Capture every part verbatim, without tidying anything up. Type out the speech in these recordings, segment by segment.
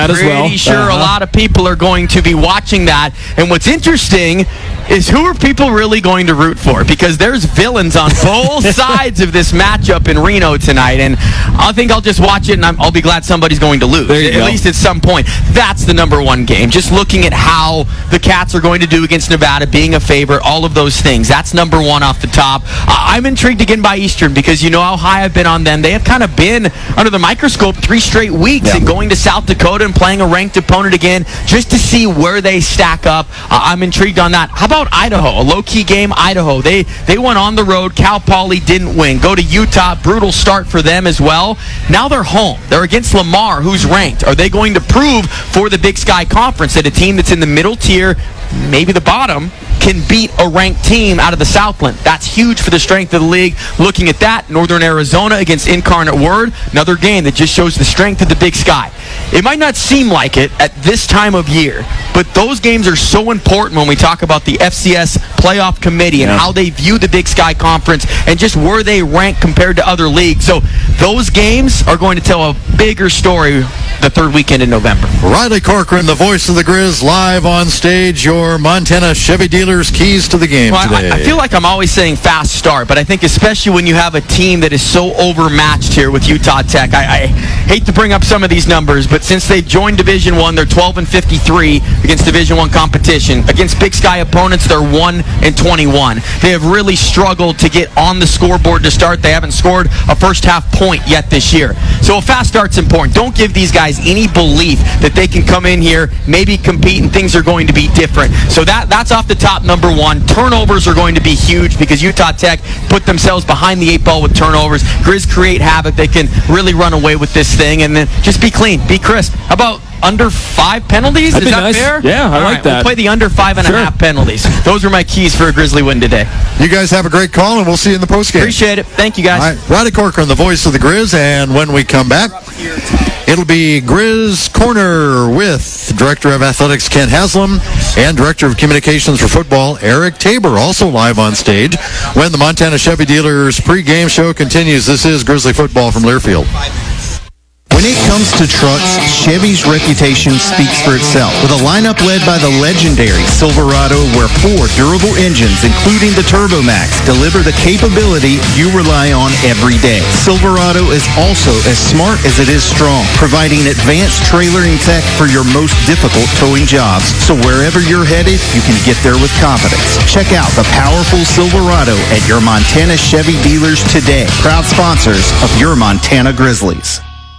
That as well. Pretty sure uh-huh. a lot of people are going to be watching that. And what's interesting is who are people really going to root for? Because there's villains on both sides of this matchup in Reno tonight. And I think I'll just watch it, and I'm, I'll be glad somebody's going to lose. At go. least at some point. That's the number one game. Just looking at how the Cats are going to do against Nevada, being a favorite, all of those things. That's number one off the top. Uh, I'm intrigued again by Eastern because you know how high I've been on them. They have kind of been under the microscope three straight weeks yeah. and going to South Dakota and playing a ranked opponent again just to see where they stack up. Uh, I'm intrigued on that. How about Idaho? A low-key game, Idaho. They they went on the road. Cal Poly didn't win. Go to Utah. Brutal start for them as well. Now they're home. They're against Lamar, who's ranked. Are they going to prove for the Big Sky Conference that a team that's in the middle tier, maybe the bottom, can beat a ranked team out of the Southland? That's huge for the strength of the league. Looking at that, Northern Arizona against Incarnate Word, another game that just shows the strength of the Big Sky. It might not seem like it at this time of year, but those games are so important when we talk about the F C S playoff committee and yeah. how they view the Big Sky Conference and just where they rank compared to other leagues. So those games are going to tell a bigger story the third weekend in November. Riley Corcoran, the voice of the Grizz, live on stage. Your Montana Chevy dealers' keys to the game well, today. I, I feel like I'm always saying fast start, but I think especially when you have a team that is so overmatched here with Utah Tech. I, I hate to bring up some of these numbers, but since they've joined Division One, they're twelve and fifty-three against Division One competition. Against Big Sky opponents, they're one and twenty-one. They have really struggled to get on the scoreboard to start. They haven't scored a first half point yet this year. So a fast start's important. Don't give these guys any belief that they can come in here, maybe compete, and things are going to be different. So that that's off the top, number one. Turnovers are going to be huge because Utah Tech put themselves behind the eight ball with turnovers. Grizz create havoc. They can really run away with this thing, and then just be clean, be crisp. How about under five penalties? That'd Is be that nice. fair? Yeah, I All like right, that. We'll play the under five and Sure. a half penalties. Those are my keys for a Grizzly win today. You guys have a great call, and we'll see you in the postgame. Appreciate it. Thank you, guys. All right, Riley Corcoran, the voice of the Grizz, and when we come back, it'll be Grizz Corner with Director of Athletics Ken Haslam and Director of Communications for Football Eric Tabor, also live on stage when the Montana Chevy Dealers pregame show continues. This is Grizzly Football from Learfield. When it comes to trucks, Chevy's reputation speaks for itself. With a lineup led by the legendary Silverado, where four durable engines, including the TurboMax, deliver the capability you rely on every day. Silverado is also as smart as it is strong, providing advanced trailering tech for your most difficult towing jobs. So wherever you're headed, you can get there with confidence. Check out the powerful Silverado at your Montana Chevy dealers today. Proud sponsors of your Montana Grizzlies.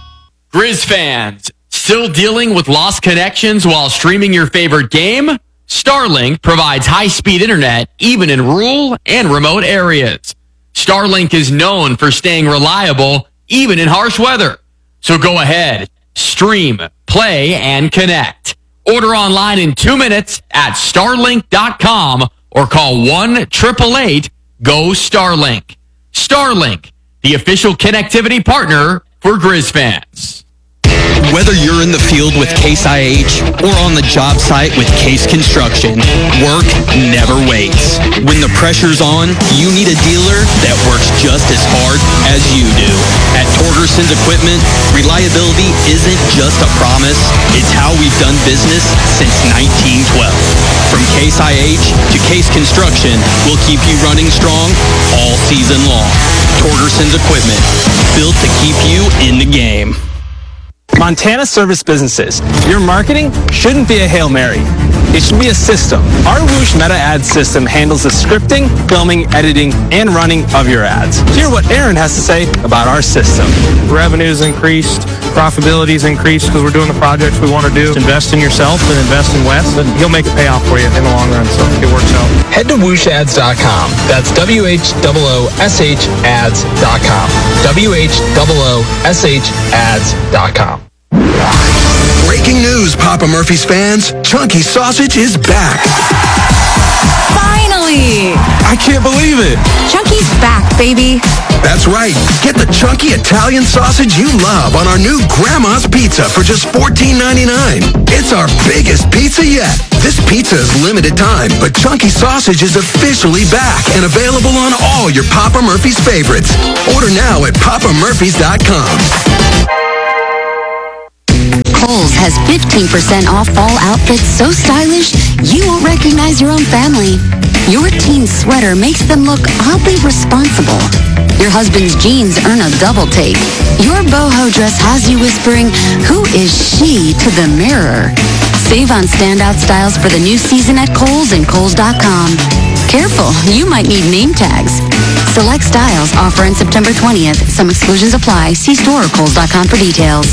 Grizz fans, still dealing with lost connections while streaming your favorite game? Starlink provides high-speed internet even in rural and remote areas. Starlink is known for staying reliable even in harsh weather. So go ahead, stream, play, and connect. Order online in two minutes at starlink dot com or call one eight eight eight, G O, Starlink. Starlink, the official connectivity partner for Grizz fans. Whether you're in the field with Case I H or on the job site with Case Construction, work never waits. When the pressure's on, you need a dealer that works just as hard as you do. At Torgerson's Equipment, reliability isn't just a promise, it's how we've done business since nineteen twelve. From Case I H to Case Construction, we'll keep you running strong all season long. Torgerson's Equipment, built to keep you in the game. Montana service businesses. Your marketing shouldn't be a Hail Mary. It should be a system. Our Whoosh Meta Ad system handles the scripting, filming, editing, and running of your ads. Hear what Aaron has to say about our system. Revenue's increased, profitability's increased because we're doing the projects we want to do. Invest in yourself and invest in Wes, and he'll make it pay off for you in the long run, so it works out. Head to whoosh ads dot com. That's W H O O S H ads dot com. W H O O S H ads dot com. Breaking news, Papa Murphy's fans. Chunky Sausage is back. Finally! I can't believe it. Chunky's back, baby. That's right. Get the chunky Italian sausage you love on our new Grandma's Pizza for just fourteen ninety-nine. It's our biggest pizza yet. This pizza is limited time, but Chunky Sausage is officially back and available on all your Papa Murphy's favorites. Order now at papa murphys dot com. Kohl's has fifteen percent off fall outfits so stylish you won't recognize your own family. Your teen sweater makes them look oddly responsible. Your husband's jeans earn a double take. Your boho dress has you whispering, "Who is she?" to the mirror. Save on standout styles for the new season at Kohl's and Kohl's dot com. Careful, you might need name tags. Select styles offer on September twentieth. Some exclusions apply. See store or Kohl's dot com for details.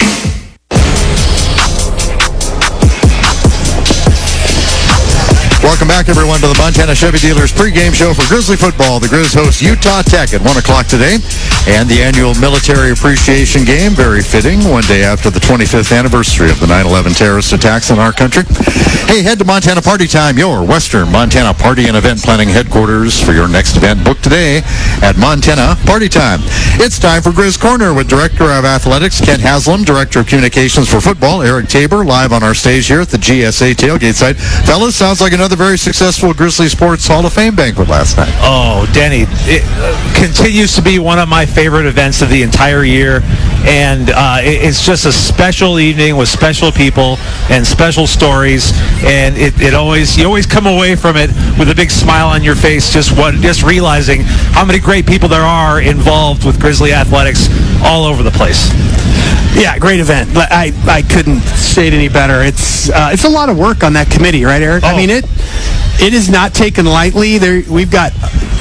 Welcome back, everyone, to the Montana Chevy Dealers pregame show for Grizzly football. The Grizz host Utah Tech at one o'clock today, and the annual military appreciation game, very fitting, one day after the twenty-fifth anniversary of the nine eleven terrorist attacks in our country. Hey, head to Montana Party Time, your Western Montana party and event planning headquarters for your next event. Book today at Montana Party Time. It's time for Grizz Corner with Director of Athletics Kent Haslam, Director of Communications for Football Eric Tabor, live on our stage here at the G S A tailgate site. Fellas, sounds like another very successful Grizzly Sports Hall of Fame banquet last night. Oh, Denny, it uh, continues to be one of my favorite events of the entire year, and uh, it, it's just a special evening with special people and special stories, and it, it always you always come away from it with a big smile on your face, just what just realizing how many great people there are involved with Grizzly athletics all over the place. Yeah, great event. I I couldn't say it any better. It's uh, it's a lot of work on that committee, right, Eric? Oh. I mean, it it is not taken lightly. There, we've got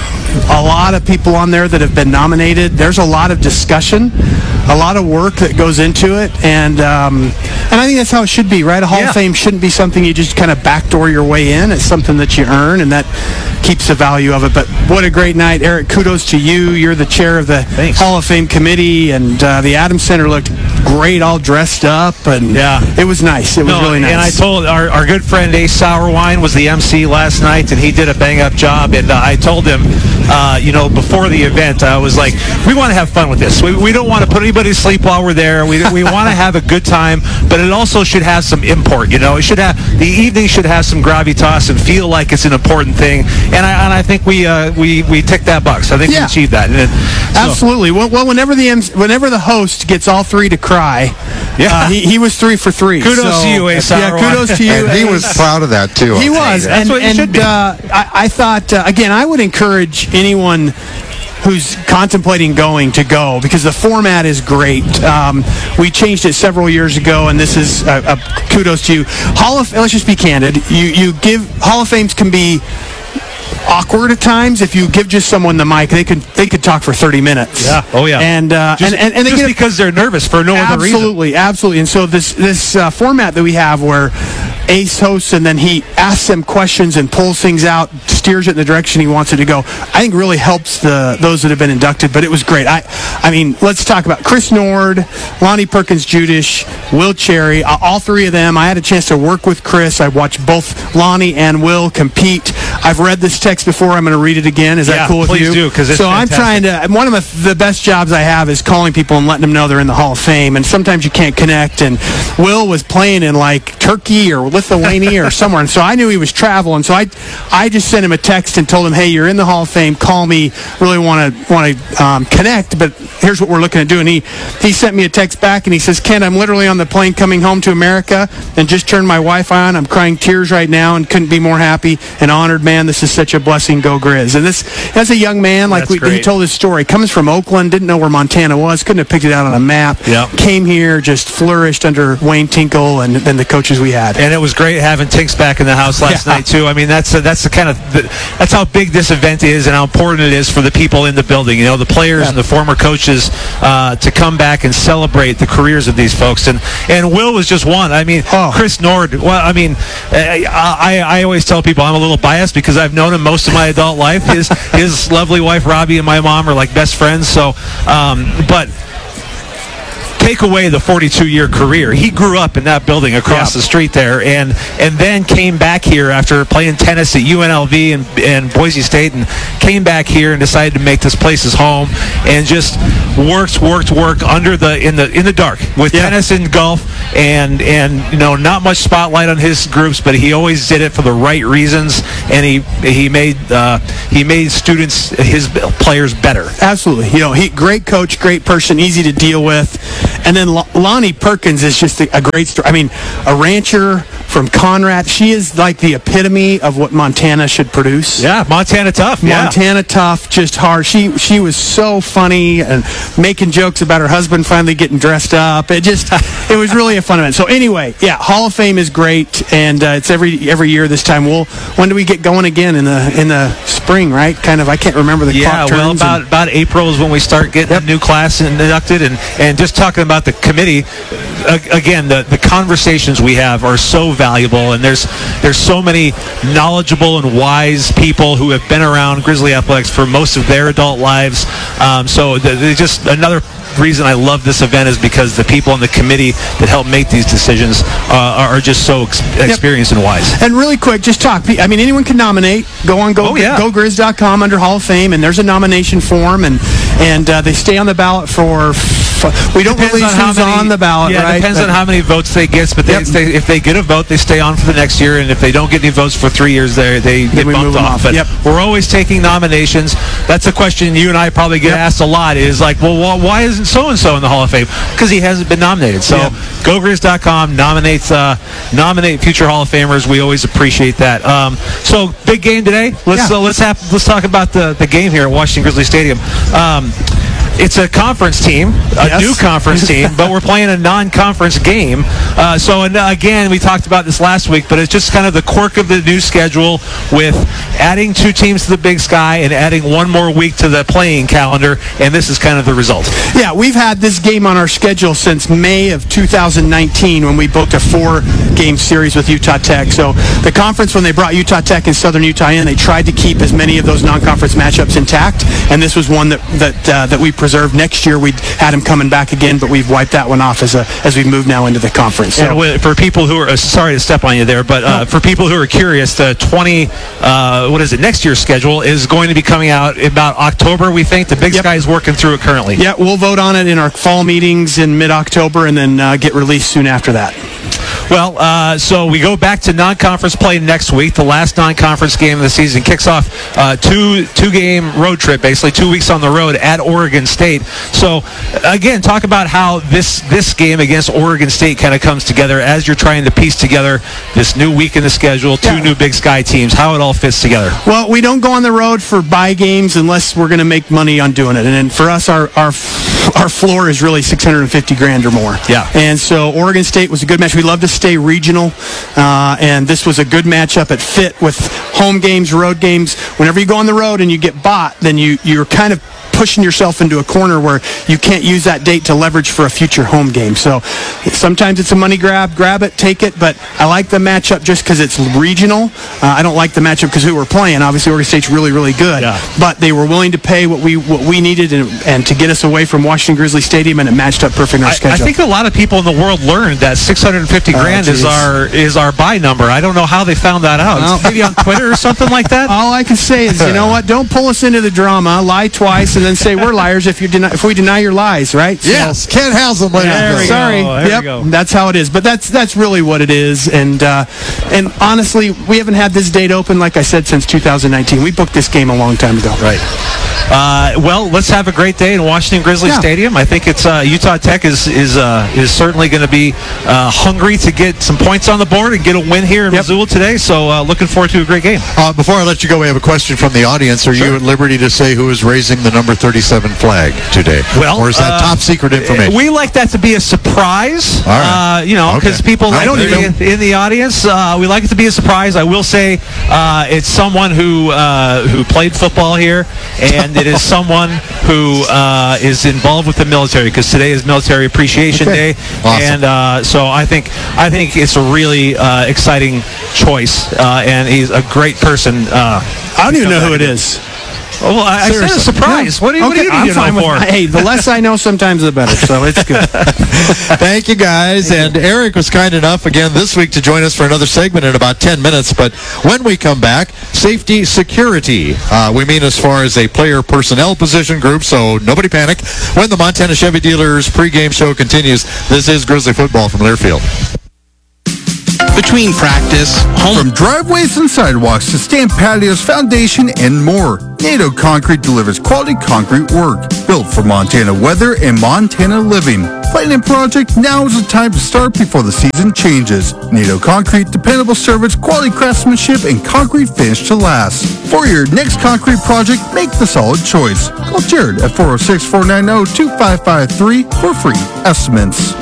a lot of people on there that have been nominated. There's a lot of discussion, a lot of work that goes into it, and um, and I think that's how it should be, right? A Hall Yeah. of Fame shouldn't be something you just kind of backdoor your way in. It's something that you earn, and that keeps the value of it. But what a great night, Eric. Kudos to you. You're the chair of the Thanks. Hall of Fame committee, and uh, the Adams Center looked great, all dressed up, and Yeah. it was nice. It was No, really nice. And I told our, our good friend Ace Sourwine was the M C last night, and he did a bang-up job. And uh, I told him, uh, you know, before the event, I was like, we want to have fun with this. We, we don't want to put anybody to sleep while we're there. We, we want to have a good time, but it also should have some import. You know, it should have the evening should have some gravitas and feel like it's an important thing. And I and I think we uh, we we ticked that box. I think Yeah. we achieved that. And it, so- Absolutely. Well, well, whenever the M C, whenever the host gets all three to cry, Yeah. uh, he, he was three for three. Kudos So, to you, Ace Yeah, Sourwine. kudos to you. And he Ace. was proud of that, too. He I'll tell was, you. That's and, what you and should be. Uh, I, I thought uh, again, I would encourage anyone who's contemplating going to go, because the format is great. Um, we changed it several years ago, and this is a, a kudos to you. Hall of let's just be candid. You you give Hall of Fames can be awkward at times. If you give just someone the mic, they could they could talk for thirty minutes. Yeah. Oh, yeah. And uh, Just, and, and, and they just get because they're nervous for no other reason. absolutely, absolutely. And so this this uh, format that we have, where Ace hosts and then he asks them questions and pulls things out, steers it in the direction he wants it to go, I think really helps the those that have been inducted. But it was great. I I mean, let's talk about Chris Nord, Lonnie Perkins Judish, Will Cherry, uh, all three of them. I had a chance to work with Chris. I watched both Lonnie and Will compete. I've read this text before. I'm going to read it again. Is Yeah, that cool with please you? do, 'cause it's so I'm fantastic. trying to. One of the, the best jobs I have is calling people and letting them know they're in the Hall of Fame. And sometimes you can't connect. And Will was playing in like Turkey or Lithuania or somewhere, and so I knew he was traveling. So I, I just sent him a text and told him, "Hey, you're in the Hall of Fame. Call me. Really want to want to um, connect, but here's what we're looking at doing." He he sent me a text back and he says, "Ken, I'm literally on the plane coming home to America and just turned my Wi-Fi on. I'm crying tears right now and couldn't be more happy and honored. Man, this is such a blessing. Go Grizz." And this, as a young man, like That's we, he great. told his story, comes from Oakland, didn't know where Montana was, couldn't have picked it out on a map. Yeah. Came here, just flourished under Wayne Tinkle and then the coaches we had. And it was great having Tinks back in the house last Yeah. night too. I mean, that's uh, that's the kind of the, that's how big this event is and how important it is for the people in the building. You know, the players Yeah. and the former coaches uh, to come back and celebrate the careers of these folks. And and Will was just one. I mean, Oh. Chris Nord. Well, I mean, I, I I always tell people I'm a little biased because I've known him most of my adult life. His his lovely wife Robbie and my mom are like best friends. So, um, but. Take away the forty-two-year career. He grew up in that building across Yeah. the street there, and and then came back here after playing tennis at U N L V and, and Boise State, and came back here and decided to make this place his home, and just worked, worked, worked under the in the in the dark with Yeah. tennis and golf, and and you know not much spotlight on his groups, but he always did it for the right reasons, and he he made uh, he made students his players better. Absolutely. You know, he great coach, great person, easy to deal with. And then L- Lonnie Perkins is just a, a great story. I mean, a rancher from Conrad. She is like the epitome of what Montana should produce. Yeah, Montana tough. Yeah. Montana tough, just hard. She she was so funny and making jokes about her husband finally getting dressed up. It just it was really a fun event. So anyway, yeah, Hall of Fame is great, and uh, it's every every year this time. We'll when do we get going again in the in the spring? Right, kind of. I can't remember the yeah. clock Well, turns about and, about April is when we start getting yep. a new class inducted, and and just talking about the committee uh, again. The the conversations we have are so valuable, and there's there's so many knowledgeable and wise people who have been around Grizzly Athletics for most of their adult lives. Um, so there's just another reason I love this event is because the people on the committee that help make these decisions uh, are just so ex- experienced yep. and wise. And really quick, just talk. I mean, anyone can nominate. Go on go, oh, yeah. go grizz dot com under Hall of Fame, and there's a nomination form, and and uh, they stay on the ballot for. F- we don't depends release on who's many, on the ballot. Yeah, right? depends but, on how many votes they get. But they yep. stay, if they get a vote, they stay on for the next year, and if they don't get any votes for three years, they they get we bumped move them off. off. But yep. we're always taking nominations. That's a question you and I probably get yep. asked a lot. Is like, well, why isn't so and so in the Hall of Fame? Because he hasn't been nominated. So yep. go grizz dot com nominates uh, nominate future Hall of Famers. We always appreciate that. Um, so big game today. Let's yeah. uh, let's have let's talk about the the game here at Washington Grizzly Stadium. Um, It's a conference team, a yes. new conference team, but we're playing a non-conference game. Uh, so, and again, we talked about this last week, but it's just kind of the quirk of the new schedule with adding two teams to the Big Sky and adding one more week to the playing calendar, and this is kind of the result. Yeah, we've had this game on our schedule since May of two thousand nineteen when we booked a four-game series with Utah Tech. So the conference, when they brought Utah Tech and Southern Utah in, they tried to keep as many of those non-conference matchups intact, and this was one that that uh, that we preserved. Next year we had him coming back again, but we've wiped that one off as a as we move now into the conference. So. And for people who are uh, sorry to step on you there, but uh, for people who are curious, the twenty uh, what is it next year's schedule is going to be coming out about October. We think the Big yep. Sky is working through it currently. Yeah, we'll vote on it in our fall meetings in mid-October, and then uh, get released soon after that. Well, uh, so we go back to non-conference play next week. The last non-conference game of the season kicks off uh, two two-game road trip, basically two weeks on the road at Oregon State. So, again, talk about how this this game against Oregon State kind of comes together as you're trying to piece together this new week in the schedule, two yeah. new Big Sky teams, how it all fits together. Well, we don't go on the road for bye games unless we're going to make money on doing it. And then for us, our our our floor is really six hundred fifty grand or more. Yeah. And so Oregon State was a good match. We love to stay regional, uh, and this was a good matchup. It fit with home games, road games. Whenever you go on the road and you get bought, then you, you're kind of pushing yourself into a corner where you can't use that date to leverage for a future home game. So sometimes it's a money grab, grab it, take it, but I like the matchup just because it's regional. Uh, I don't like the matchup because who we're playing. Obviously, Oregon State's really, really good, yeah. but they were willing to pay what we what we needed and, and to get us away from Washington Grizzly Stadium, and it matched up perfect in our I, schedule. I think a lot of people in the world learned that six hundred fifty grand oh, is our is our buy number. I don't know how they found that out. Well, maybe on Twitter or something like that. All I can say is, you know what? Don't pull us into the drama. Lie twice and then say we're liars if you deny if we deny your lies, right? Yes, so, Ken Haslam. Yeah, there sorry. There yep, we go. That's how it is. But that's that's really what it is. And uh, and honestly, we haven't had this date open, like I said, since two thousand nineteen. We booked this game a long time ago. Right. Uh, well, let's have a great day in Washington Grizzly yeah. Stadium. I think it's uh, Utah Tech is is uh, is certainly going to be uh, hungry to get some points on the board and get a win here in yep. Missoula today. So uh, looking forward to a great game. Uh, before I let you go, we have a question from the audience. Are sure. you at liberty to say who is raising the number thirty-seven flag today? Well, or is that uh, top secret information? We like that to be a surprise. All right. Uh, you know, because okay. people I don't in, even in the audience, uh, we like it to be a surprise. I will say uh, it's someone who uh, who played football here, and it is someone who uh, is involved with the military, because today is Military Appreciation okay. Day, awesome. and uh, so I think I think it's a really uh, exciting choice, uh, and he's a great person. Uh, I don't even know who it is. Oh, well, I, I said a surprise. Yeah. What do you, okay, what do you I'm need fine to know with, for? Hey, the less I know, sometimes the better. So it's good. Thank you, guys. Thank and you. Eric was kind enough again this week to join us for another segment in about ten minutes. But when we come back, safety security. Uh, we mean as far as a player personnel position group, so nobody panic. When the Montana Chevy Dealers pregame show continues, this is Grizzly Football from Learfield. between practice, home... From driveways and sidewalks to stamp patios, foundation, and more, NATO Concrete delivers quality concrete work built for Montana weather and Montana living. Planning a project, now is the time to start before the season changes. NATO Concrete, dependable service, quality craftsmanship, and concrete finish to last. For your next concrete project, make the solid choice. Call Jared at four oh six, four nine oh, two five five three for free estimates.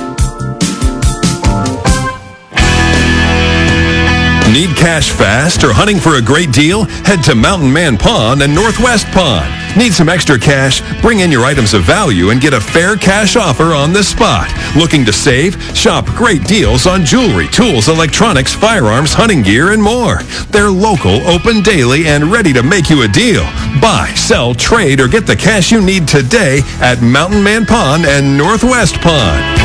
Need cash fast or hunting for a great deal? Head to Mountain Man Pawn and Northwest Pawn. Need some extra cash? Bring in your items of value and get a fair cash offer on the spot. Looking to save? Shop great deals on jewelry, tools, electronics, firearms, hunting gear, and more. They're local, open daily, and ready to make you a deal. Buy, sell, trade, or get the cash you need today at Mountain Man Pawn and Northwest Pawn.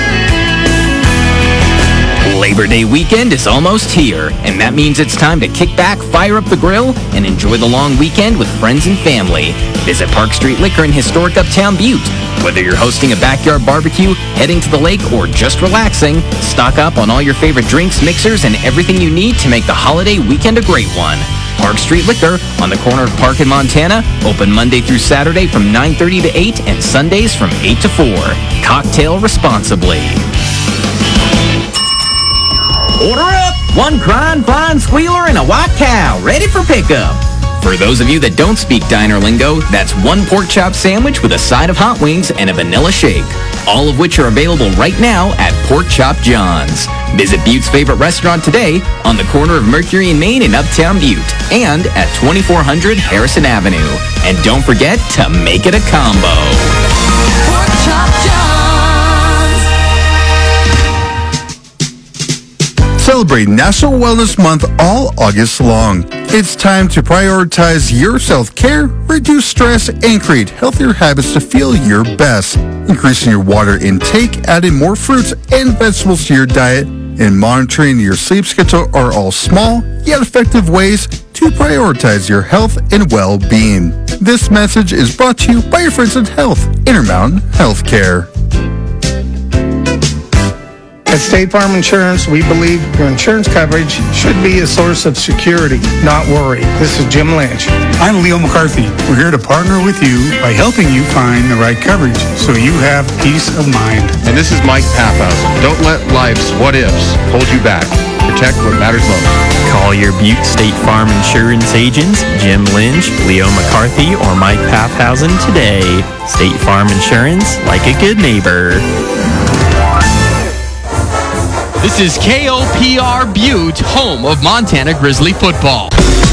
Labor Day weekend is almost here, and that means it's time to kick back, fire up the grill, and enjoy the long weekend with friends and family. Visit Park Street Liquor in historic Uptown Butte. Whether you're hosting a backyard barbecue, heading to the lake, or just relaxing, stock up on all your favorite drinks, mixers, and everything you need to make the holiday weekend a great one. Park Street Liquor on the corner of Park and Montana, open Monday through Saturday from nine thirty to eight and Sundays from eight to four. Cocktail responsibly. Order up! One crying, flying squealer and a white cow ready for pickup. For those of you that don't speak diner lingo, that's one pork chop sandwich with a side of hot wings and a vanilla shake. All of which are available right now at Pork Chop John's. Visit Butte's favorite restaurant today on the corner of Mercury and Main in Uptown Butte and at twenty-four hundred Harrison Avenue. And don't forget to make it a combo. Pork Chop John's. Celebrate National Wellness Month all August long. It's time to prioritize your self-care, reduce stress, and create healthier habits to feel your best. Increasing your water intake, adding more fruits and vegetables to your diet, and monitoring your sleep schedule are all small yet effective ways to prioritize your health and well-being. This message is brought to you by your friends at Health, Intermountain Healthcare. At State Farm Insurance, we believe your insurance coverage should be a source of security, not worry. This is Jim Lynch. I'm Leo McCarthy. We're here to partner with you by helping you find the right coverage so you have peace of mind. And this is Mike Paphausen. Don't let life's what-ifs hold you back. Protect what matters most. Call your Butte State Farm Insurance agents, Jim Lynch, Leo McCarthy, or Mike Paphausen today. State Farm Insurance, like a good neighbor. This is K O P R Butte, home of Montana Grizzly football.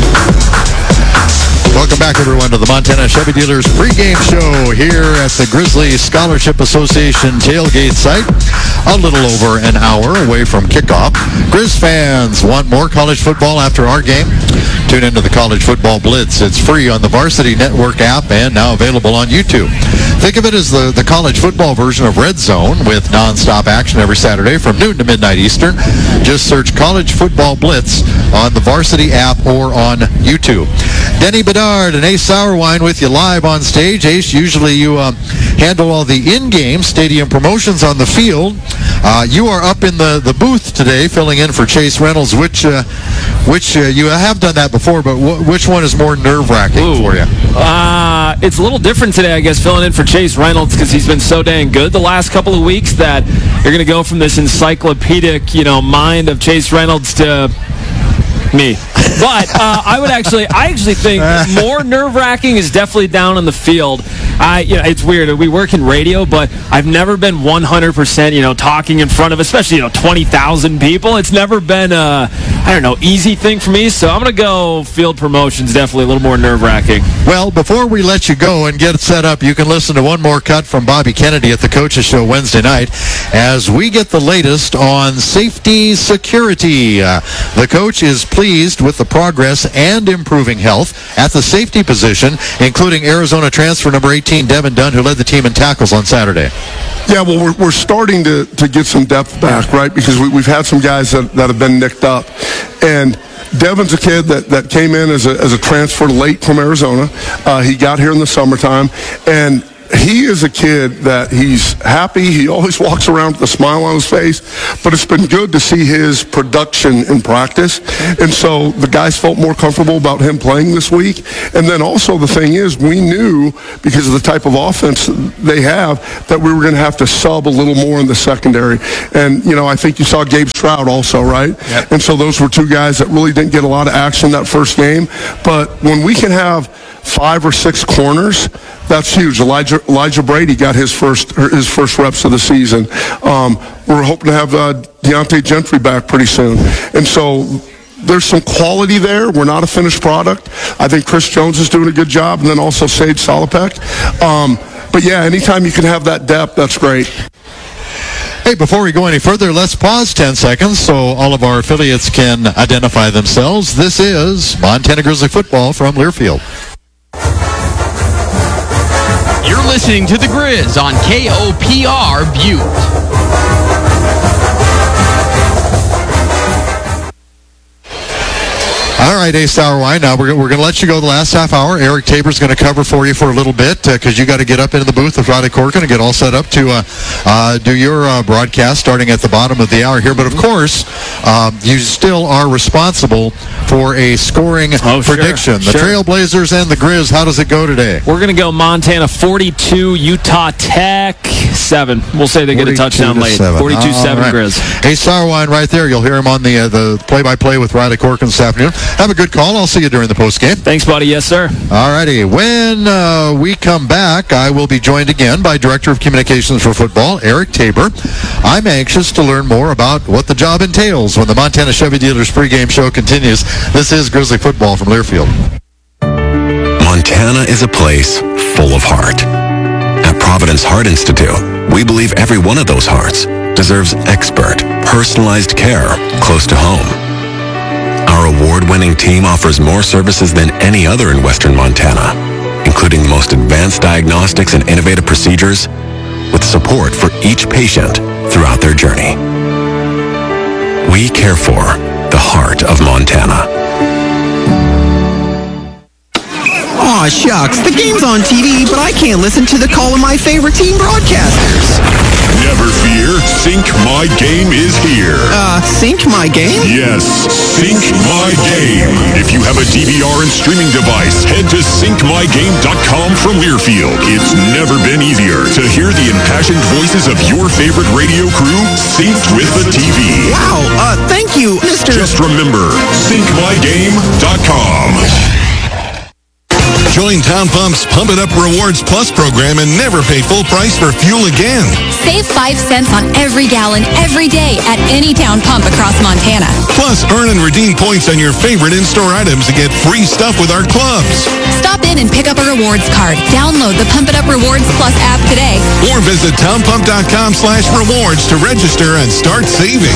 Welcome back, everyone, to the Montana Chevy Dealers pregame show here at the Grizzly Scholarship Association tailgate site. A little over an hour away from kickoff. Grizz fans want more college football after our game? Tune into the College Football Blitz. It's free on the Varsity Network app and now available on YouTube. Think of it as the, the college football version of Red Zone with nonstop action every Saturday from noon to midnight Eastern. Just search College Football Blitz on the Varsity app or on YouTube. Denny Bedard and Ace Sourwine with you live on stage. Ace, usually you um, handle all the in-game stadium promotions on the field. Uh, you are up in the, the booth today filling in for Chase Reynolds, which uh, which uh, you have done that before, but w- which one is more nerve-wracking for you? Uh, it's a little different today, I guess, filling in for Chase Reynolds because he's been so dang good the last couple of weeks that you're going to go from this encyclopedic, you know, mind of Chase Reynolds to me. But uh, I would actually, I actually think more nerve-wracking is definitely down on the field. I, you know, it's weird. We work in radio, but I've never been one hundred percent, you know, talking in front of, especially, you know, twenty thousand people. It's never been a, I don't know, easy thing for me. So I'm going to go field promotions, definitely a little more nerve-wracking. Well, before we let you go and get set up, you can listen to one more cut from Bobby Kennedy at the Coaches Show Wednesday night as we get the latest on safety security. Uh, the coach is pleased with the progress and improving health at the safety position, including Arizona transfer number eighteen, Devin Dunn, who led the team in tackles on Saturday. Yeah, well, we're, we're starting to, to get some depth back, right? Because we, we've had some guys that, that have been nicked up. And Devin's a kid that, that came in as a, as a transfer late from Arizona. Uh, he got here in the summertime and he is a kid that he's happy. He always walks around with a smile on his face, but it's been good to see his production in practice. And so the guys felt more comfortable about him playing this week. And then also the thing is, we knew, because of the type of offense they have, that we were going to have to sub a little more in the secondary. And, you know, I think you saw Gabe Stroud also, right? Yep. And so those were two guys that really didn't get a lot of action that first game. But when we can have five or six corners, that's huge. Elijah Elijah Brady got his first his first reps of the season. Um, we're hoping to have uh, Deontay Gentry back pretty soon. And so there's some quality there. We're not a finished product. I think Chris Jones is doing a good job, and then also Sage Salopek. Um, but, yeah, anytime you can have that depth, that's great. Hey, before we go any further, let's pause ten seconds so all of our affiliates can identify themselves. This is Montana Grizzly football from Learfield. You're listening to The Grizz on K O P R Butte. All right, Ace Sauerwein. Now we're, we're going to let you go the last half hour. Eric Tabor's going to cover for you for a little bit because uh, you got to get up into the booth with Roddy Corkin and get all set up to uh, uh, do your uh, broadcast starting at the bottom of the hour here. But of course, um, you still are responsible for a scoring oh, prediction. Sure, the sure. Trailblazers and the Grizz. How does it go today? We're going to go Montana forty-two, Utah Tech seven. We'll say they get a touchdown late. forty-two seven right. Grizz. Ace Sauerwein right there. You'll hear him on the uh, the play-by-play with Riley Corkin this afternoon. Have a good call. I'll see you during the post game. Thanks, buddy. Yes, sir. All righty. When uh, we come back, I will be joined again by Director of Communications for Football, Eric Tabor. I'm anxious to learn more about what the job entails when the Montana Chevy Dealers pregame show continues. This is Grizzly football from Learfield. Montana is a place full of heart. At Providence Heart Institute, we believe every one of those hearts deserves expert, personalized care close to home. Our award-winning team offers more services than any other in Western Montana, including the most advanced diagnostics and innovative procedures, with support for each patient throughout their journey. We care for the heart of Montana. Aw, shucks. The game's on T V, but I can't listen to the call of my favorite team broadcasters. Never fear. Sync My Game is here. Uh, Sync My Game? Yes, Sync My Game. If you have a D V R and streaming device, head to sync my game dot com from Learfield. It's never been easier to hear the impassioned voices of your favorite radio crew synced with the T V. Wow, uh, thank you, Mister Just remember, sync my game dot com. Join Town Pump's Pump It Up Rewards Plus program and never pay full price for fuel again. Save five cents on every gallon every day at any Town Pump across Montana. Plus, earn and redeem points on your favorite in-store items to get free stuff with our clubs. Stop in and pick up a rewards card. Download the Pump It Up Rewards Plus app today. Or visit town pump dot com slash rewards to register and start saving.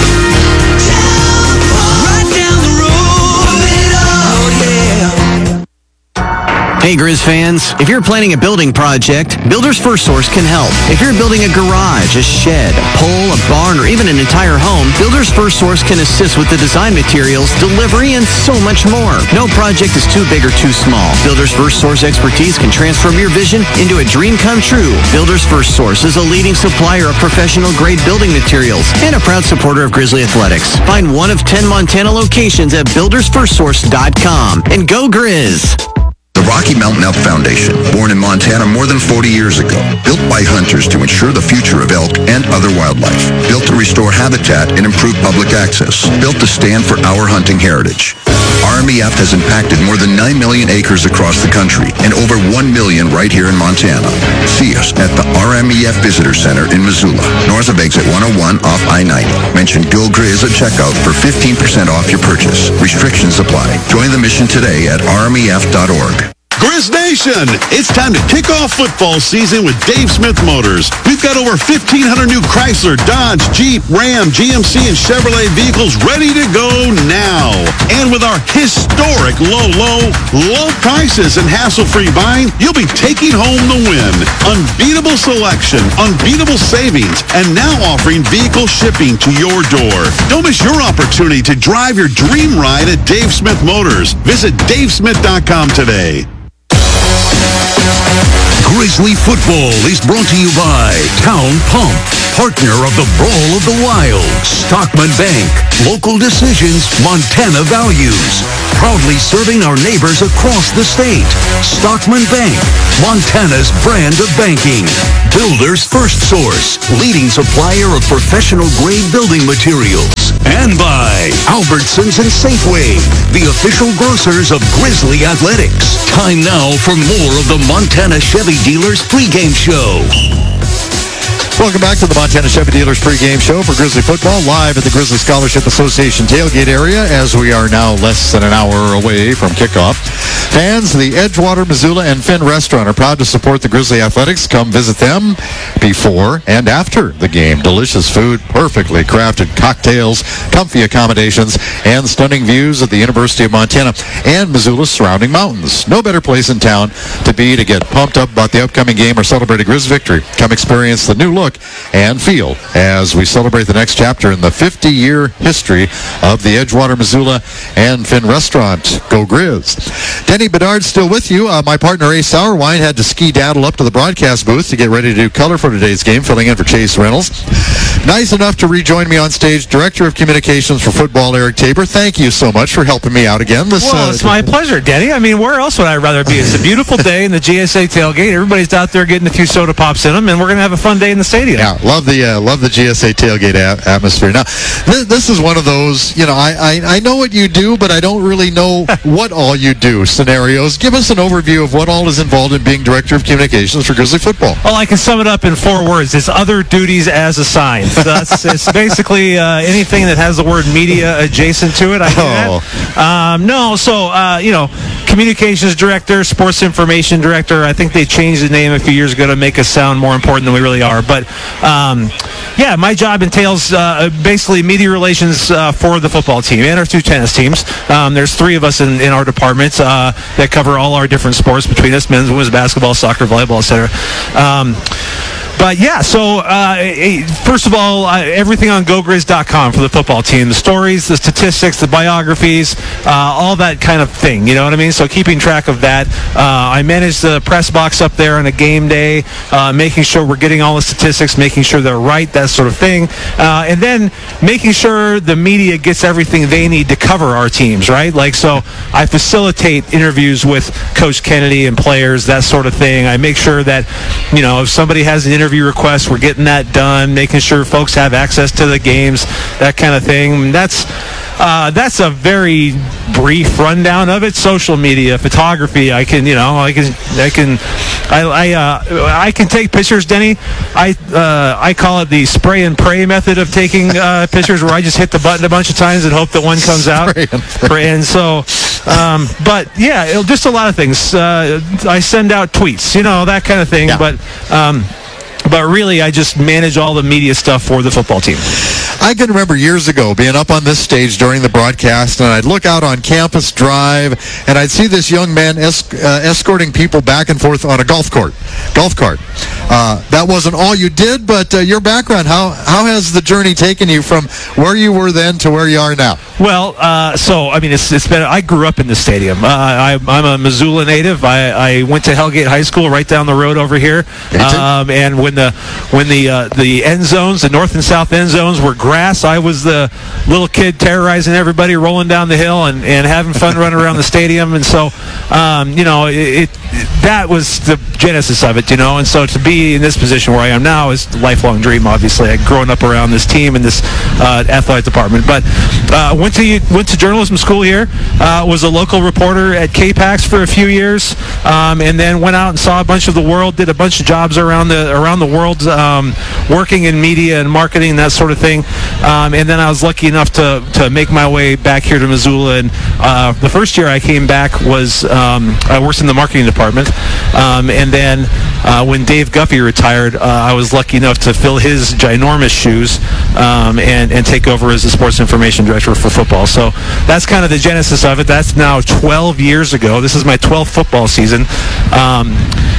Hey Grizz fans, if you're planning a building project, Builders First Source can help. If you're building a garage, a shed, a pole, a barn, or even an entire home, Builders First Source can assist with the design materials, delivery, and so much more. No project is too big or too small. Builders First Source expertise can transform your vision into a dream come true. Builders First Source is a leading supplier of professional-grade building materials and a proud supporter of Grizzly Athletics. Find one of ten Montana locations at builders first source dot com. And go Grizz! The Rocky Mountain Elk Foundation, born in Montana more than forty years ago, built by hunters to ensure the future of elk and other wildlife, built to restore habitat and improve public access, built to stand for our hunting heritage. R M E F has impacted more than nine million acres across the country and over one million right here in Montana. See us at the R M E F Visitor Center in Missoula, north of exit one oh one off I ninety. Mention Go Grizz at checkout for fifteen percent off your purchase. Restrictions apply. Join the mission today at R M E F dot org. Grizz Nation, it's time to kick off football season with Dave Smith Motors. We've got over fifteen hundred new Chrysler, Dodge, Jeep, Ram, G M C, and Chevrolet vehicles ready to go now. And with our historic low, low, low prices and hassle-free buying, you'll be taking home the win. Unbeatable selection, unbeatable savings, and now offering vehicle shipping to your door. Don't miss your opportunity to drive your dream ride at Dave Smith Motors. Visit dave smith dot com today. Grizzly Football is brought to you by Town Pump, partner of the Brawl of the Wild. Stockman Bank, local decisions, Montana values. Proudly serving our neighbors across the state. Stockman Bank, Montana's brand of banking. Builder's First Source, leading supplier of professional-grade building materials. And by Albertsons and Safeway, the official grocers of Grizzly Athletics. Time now for more of the Montana Chevy Dealers pregame show. Welcome back to the Montana Chevy Dealers pregame show for Grizzly football, live at the Grizzly Scholarship Association tailgate area, as we are now less than an hour away from kickoff. Fans of the Edgewater, Missoula, and Finn Restaurant are proud to support the Grizzly Athletics. Come visit them before and after the game. Delicious food, perfectly crafted cocktails, comfy accommodations, and stunning views of the University of Montana and Missoula's surrounding mountains. No better place in town to be to get pumped up about the upcoming game or celebrate a Grizz victory. Come experience the new look and feel as we celebrate the next chapter in the fifty-year history of the Edgewater, Missoula, and Finn Restaurant. Go Grizz. Denny Bedard still with you. Uh, my partner Ace Sauerwine had to ski daddle up to the broadcast booth to get ready to do color for today's game, filling in for Chase Reynolds. Nice enough to rejoin me on stage, Director of Communications for Football, Eric Tabor. Thank you so much for helping me out again. This, well, uh, it's my pleasure, Denny. I mean, where else would I rather be? It's a beautiful day in the G S A tailgate. Everybody's out there getting a few soda pops in them, and we're going to have a fun day in the stadium. Yeah, love the uh, love the G S A tailgate a- atmosphere. Now, th- this is one of those, you know, I, I, I know what you do, but I don't really know what all you do scenarios. Give us an overview of what all is involved in being Director of Communications for Grizzly Football. Well, I can sum it up in four words. It's other duties as assigned. So that's, it's basically uh, anything that has the word media adjacent to it. I do that. Um, no, so, uh, you know, Communications Director, Sports Information Director. I think they changed the name a few years ago to make us sound more important than we really are. But, um, yeah, my job entails uh, basically media relations uh, for the football team and our two tennis teams. Um, there's three of us in, in our department uh, that cover all our different sports between us, men's, women's basketball, soccer, volleyball, et cetera. Um, But, yeah, so, uh, first of all, uh, everything on go grizz dot com for the football team. The stories, the statistics, the biographies, uh, all that kind of thing, you know what I mean? So keeping track of that. Uh, I manage the press box up there on a game day, uh, making sure we're getting all the statistics, making sure they're right, that sort of thing. Uh, and then making sure the media gets everything they need to cover our teams, right? Like, so I facilitate interviews with Coach Kennedy and players, that sort of thing. I make sure that, you know, if somebody has an interview interview requests, we're getting that done, making sure folks have access to the games, that kind of thing. That's uh, that's a very brief rundown of it. Social media, photography, I can, you know, I can, I can, I, I, uh, I can take pictures, Denny. I, uh, I call it the spray and pray method of taking uh, pictures, where I just hit the button a bunch of times and hope that one comes out. And so, um, but yeah, it'll, just a lot of things. Uh, I send out tweets, you know, that kind of thing. Yeah. But. Um, But really, I just manage all the media stuff for the football team. I can remember years ago being up on this stage during the broadcast, and I'd look out on Campus Drive, and I'd see this young man es- uh, escorting people back and forth on a golf court, golf cart. Uh, that wasn't all you did, but uh, your background, how how has the journey taken you from where you were then to where you are now? Well, uh, so, I mean, it's, it's been, I grew up in the stadium. Uh, I, I'm a Missoula native. I, I went to Hellgate High School right down the road over here. Um, and when the when the uh, the end zones, the north and south end zones were grass, I was the little kid terrorizing everybody, rolling down the hill and, and having fun running around the stadium. And so, um, you know, it, it that was the genesis of it, you know. And so to be in this position where I am now is a lifelong dream, obviously. I growing up around this team and this uh, athletic department. But uh, went to went to journalism school here, uh, was a local reporter at K PAX for a few years, um, and then went out and saw a bunch of the world, did a bunch of jobs around the around the world, um, working in media and marketing, that sort of thing. Um, and then I was lucky enough to, to make my way back here to Missoula. And uh, the first year I came back was um, I worked in the marketing department. Um, and then uh, when Dave Guffey retired, uh, I was lucky enough to fill his ginormous shoes um, and, and take over as the sports information director for football. So that's kind of the genesis of it. That's now twelve years ago. This is my twelfth football season. Um,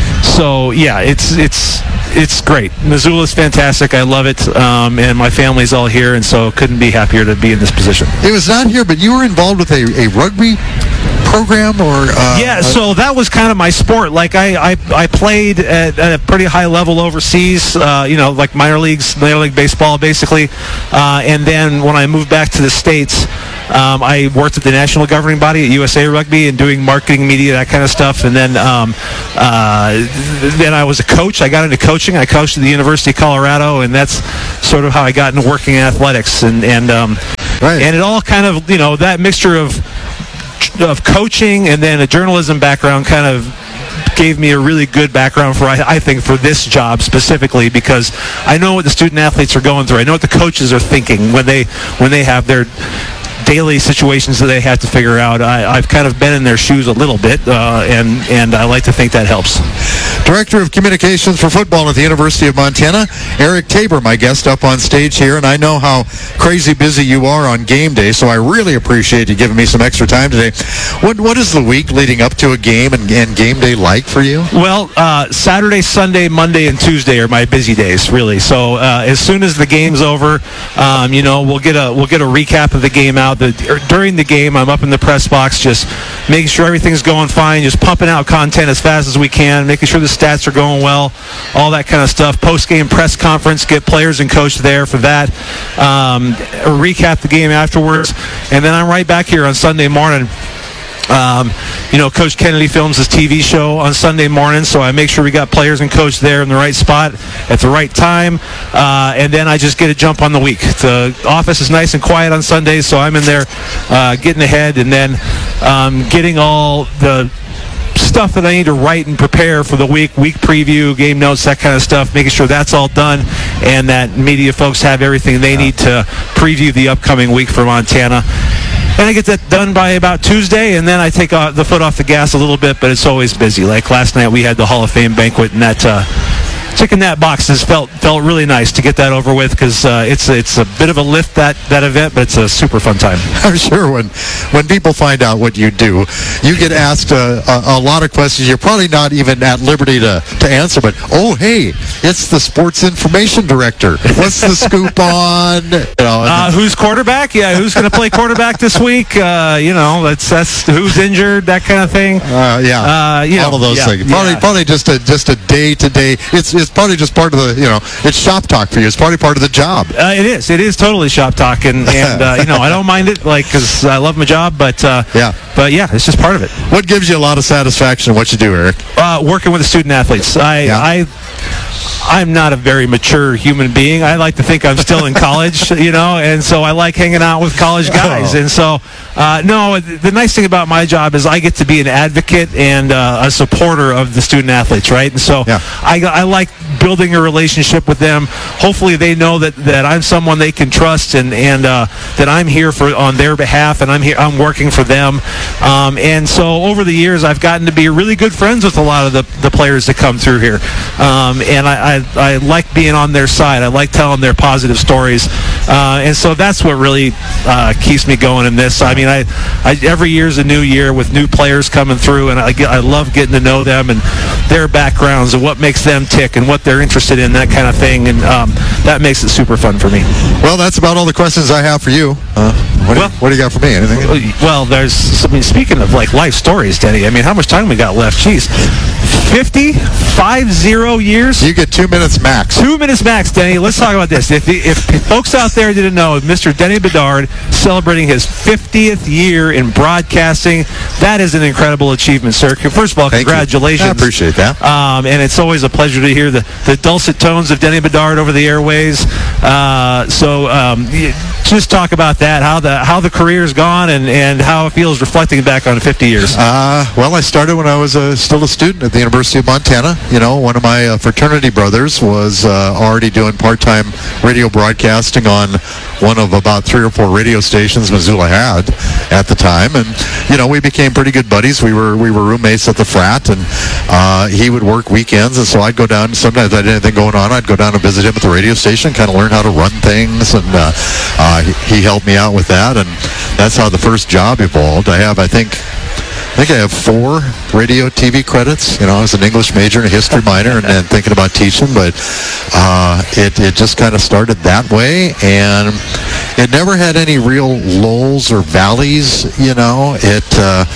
so, yeah, it's it's it's great. Missoula's fantastic. I love it. Um, and my family's all here, and so couldn't be happier to be in this position. It was not here, but you were involved with a, a rugby program or? Uh, yeah, so that was kind of my sport. Like I, I, I played at, at a pretty high level overseas. Uh, you know, like minor leagues, minor league baseball, basically. Uh, and then when I moved back to the States, um, I worked at the national governing body at U S A Rugby and doing marketing, media, that kind of stuff. And then, um, uh, then I was a coach. I got into coaching. I coached at the University of Colorado, and that's sort of how I got into working in athletics. And and um, right. and it all kind of, you know, that mixture of of coaching and then a journalism background kind of gave me a really good background for, I, I think, for this job specifically, because I know what the student athletes are going through. I know what the coaches are thinking when they when they have their daily situations that they have to figure out. I, I've kind of been in their shoes a little bit, uh, and and I like to think that helps. Director of Communications for Football at the University of Montana, Eric Tabor, my guest up on stage here, and I know how crazy busy you are on game day, so I really appreciate you giving me some extra time today. What What is the week leading up to a game and, and game day like for you? Well, uh, Saturday, Sunday, Monday, and Tuesday are my busy days, really. So uh, as soon as the game's over, um, you know, we'll get a we'll get a recap of the game out. The, during the game, I'm up in the press box, just making sure everything's going fine, just pumping out content as fast as we can, making sure the stats are going well, all that kind of stuff. Post-game press conference, get players and coach there for that. Um, recap the game afterwards, and then I'm right back here on Sunday morning. Um, you know, Coach Kennedy films his T V show on Sunday morning, so I make sure we got players and coach there in the right spot at the right time, uh, and then I just get a jump on the week. The office is nice and quiet on Sundays, so I'm in there uh, getting ahead, and then um, getting all the stuff that I need to write and prepare for the week, week preview, game notes, that kind of stuff, making sure that's all done and that media folks have everything they need to preview the upcoming week for Montana. And I get that done by about Tuesday, and then I take uh, the foot off the gas a little bit, but it's always busy. Like last night we had the Hall of Fame banquet, and that uh, ticking that box has felt felt really nice to get that over with, because uh, it's it's a bit of a lift, that, that event, but it's a super fun time. I'm sure when when people find out what you do, you get asked a, a, a lot of questions you're probably not even at liberty to, to answer, but, oh, hey, it's the sports information director. What's the scoop on? You know, uh, who's quarterback? Yeah, who's going to play quarterback this week? Uh, you know, that's that's who's injured, that kind of thing. Uh, yeah, uh, you all know, of those yeah, things. Probably, yeah. probably just a just a day to day. It's it's probably just part of the, you know, it's shop talk for you. It's probably part of the job. Uh, it is. It is totally shop talk, and, and uh, you know, I don't mind it, like, because I love my job, but uh, yeah, but yeah, it's just part of it. What gives you a lot of satisfaction in what you do, Eric? Uh, working with the student athletes. I, yeah. I, I'm not a very mature human being. I like to think I'm still in college, you know, and so I like hanging out with college guys. Oh. And so, uh, no, the nice thing about my job is I get to be an advocate and uh, a supporter of the student athletes, right? And so yeah. I, I like building a relationship with them. Hopefully they know that, that I'm someone they can trust, and, and uh, that I'm here for on their behalf, and I'm here, I'm working for them. Um, and so over the years, I've gotten to be really good friends with a lot of the, the players that come through here. Um, and I, I, I like being on their side. I like telling their positive stories. Uh, and so that's what really uh, keeps me going in this. I mean, I, I every year's a new year with new players coming through, and I, get, I love getting to know them and their backgrounds and what makes them tick and what they're interested in, that kind of thing. And um, that makes it super fun for me. Well, that's about all the questions I have for you. Uh, what, well, do you what do you got for me? Anything? Well, there's, I mean, speaking of like life stories, Denny, I mean, how much time we got left? Jeez. fifty, five zero years? You get two minutes max. Two minutes max, Denny. Let's talk about this. If, if, if folks out there didn't know, Mister Denny Bedard celebrating his fiftieth year in broadcasting, that is an incredible achievement, sir. First of all, Thank congratulations. You. I appreciate that. Um, and it's always a pleasure to hear the, the dulcet tones of Denny Bedard over the airways. Uh, so um, just talk about that, how the how the career's gone, and, and how it feels reflecting back on fifty years. Uh, well, I started when I was uh, still a student at the University of Montana. You know, one of my uh, fraternity brothers was uh, already doing part-time radio broadcasting on one of about three or four radio stations Missoula had at the time, and you know, we became pretty good buddies. We were we were roommates at the frat, and uh, he would work weekends, and so I'd go down. Sometimes I had anything going on, I'd go down and visit him at the radio station, kind of learn how to run things, and uh, uh, he, he helped me out with that, and that's how the first job evolved. I have, I think. I think I have four radio T V credits. You know, I was an English major and a history minor, and, and thinking about teaching, but uh, it, it just kind of started that way, and it never had any real lulls or valleys, you know. It, uh,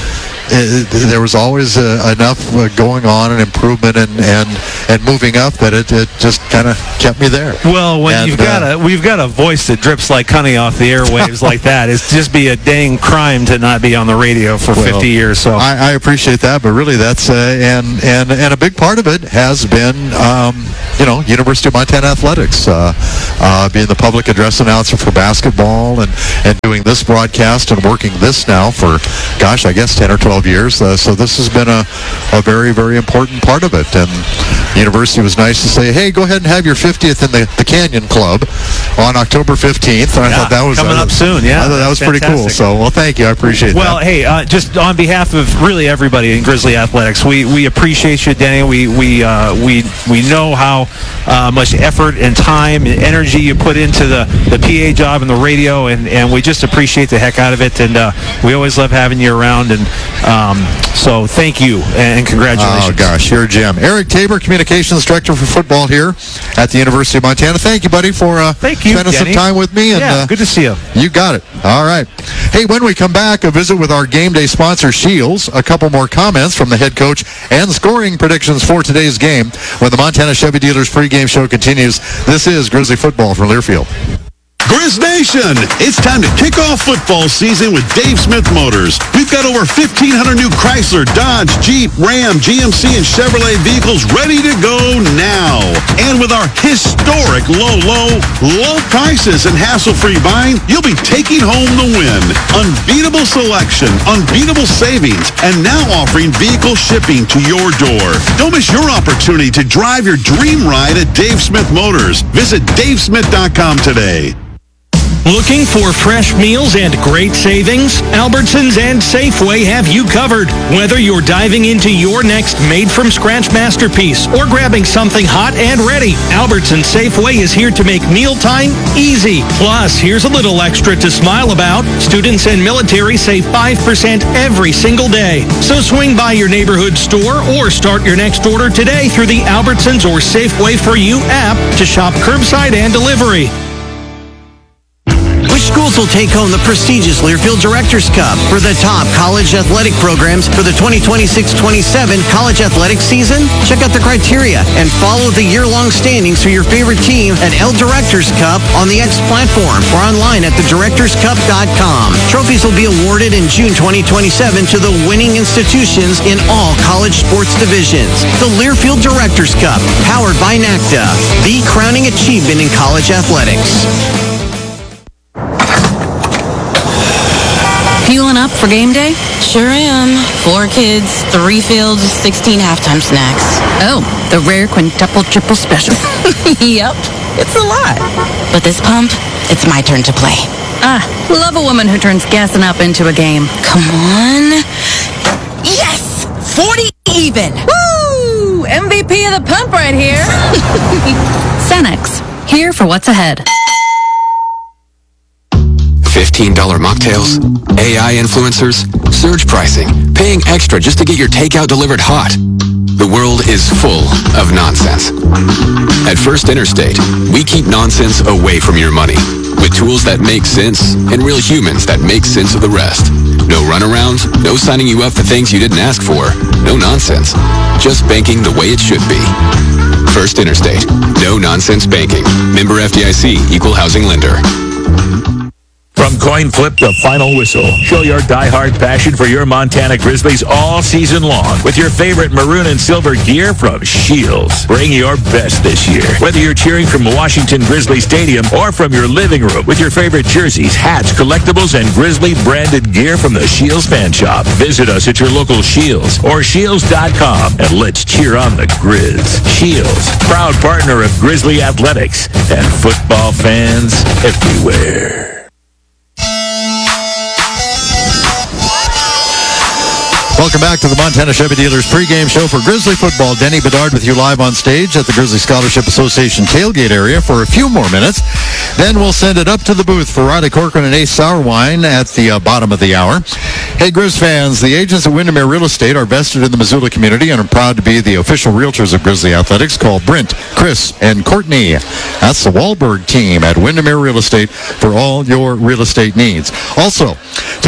it, there was always uh, enough uh, going on and improvement and, and, and moving up that it, it just kind of kept me there. Well, when and, you've got uh, a we've got a voice that drips like honey off the airwaves like that, it's just be a dang crime to not be on the radio for well, fifty years. So I, I appreciate that, but really that's uh, and and and a big part of it has been um, you know University of Montana athletics, uh, uh, being the public address announcer for basketball and and doing this broadcast and working this now for gosh I guess ten or twelve years. Uh, so this has been a a very very important part of it, and the university was nice to say, hey, go ahead and have your fiftieth in the, the Canyon Club on October fifteenth. And I yeah, thought that was coming uh, up soon. Yeah, I thought that was fantastic. pretty cool. So well, thank you. I appreciate well, that. Well, hey, uh, just on behalf of really everybody in Grizzly Athletics, we, we appreciate you, Denny. We we uh, we we know how uh, much effort and time and energy you put into the, the P A job and the radio, and, and we just appreciate the heck out of it. And uh, we always love having you around. And um, so thank you and congratulations. Oh gosh, you're a gem. Eric Tabor, Communications Director for football here at the University of Montana. Thank you, buddy, for uh, thank you, spending Denny. some time with me. And, yeah, uh, good to see you. You got it. All right. Hey, when we come back, a visit with our game day sponsor, Shields. A couple more comments from the head coach and scoring predictions for today's game when the Montana Chevy Dealers pregame show continues. This is Grizzly Football from Learfield. Grizz Nation, it's time to kick off football season with Dave Smith Motors. We've got over fifteen hundred new Chrysler, Dodge, Jeep, Ram, G M C, and Chevrolet vehicles ready to go now. And with our historic low, low, low prices and hassle-free buying, you'll be taking home the win. Unbeatable selection, unbeatable savings, and now offering vehicle shipping to your door. Don't miss your opportunity to drive your dream ride at Dave Smith Motors. Visit dave smith dot com today. Looking for fresh meals and great savings? Albertsons and Safeway have you covered. Whether you're diving into your next made-from-scratch masterpiece or grabbing something hot and ready, Albertsons Safeway is here to make mealtime easy. Plus, here's a little extra to smile about. Students and military save five percent every single day. So swing by your neighborhood store or start your next order today through the Albertsons or Safeway for You app to shop curbside and delivery. Which schools will take home the prestigious Learfield Directors Cup for the top college athletic programs for the twenty twenty-six twenty-seven college athletic season? Check out the criteria and follow the year-long standings for your favorite team at L Directors Cup on the X platform or online at the directors cup dot com. Trophies will be awarded in June twenty twenty-seven to the winning institutions in all college sports divisions. The Learfield Directors Cup, powered by NACDA, the crowning achievement in college athletics. Fueling up for game day? Sure am. Four kids, three fields, sixteen halftime snacks. Oh, the rare quintuple triple special. Yep, it's a lot. But this pump, it's my turn to play. Ah, love a woman who turns gassing up into a game. Come on. Yes! forty even! Woo! M V P of the pump right here. Cenex, here for what's ahead. fifteen dollar mocktails, A I influencers, surge pricing, paying extra just to get your takeout delivered hot. The world is full of nonsense. At First Interstate, we keep nonsense away from your money with tools that make sense and real humans that make sense of the rest. No runarounds, no signing you up for things you didn't ask for, no nonsense. Just banking the way it should be. First Interstate, no nonsense banking. Member F D I C, Equal Housing Lender. From coin flip to final whistle, show your diehard passion for your Montana Grizzlies all season long with your favorite maroon and silver gear from Shields. Bring your best this year. Whether you're cheering from Washington Grizzly Stadium or from your living room with your favorite jerseys, hats, collectibles, and Grizzly branded gear from the Shields Fan Shop. Visit us at your local Shields or shields dot com and let's cheer on the Grizz. Shields, proud partner of Grizzly Athletics and football fans everywhere. Welcome back to the Montana Chevy Dealers pregame show for Grizzly football. Denny Bedard with you live on stage at the Grizzly Scholarship Association tailgate area for a few more minutes. Then we'll send it up to the booth for Riley Corcoran and Ace Sourwine at the uh, bottom of the hour. Hey, Grizz fans, the agents at Windermere Real Estate are vested in the Missoula community and are proud to be the official realtors of Grizzly Athletics. Call Brent, Chris, and Courtney. That's the Wahlberg team at Windermere Real Estate for all your real estate needs. Also, to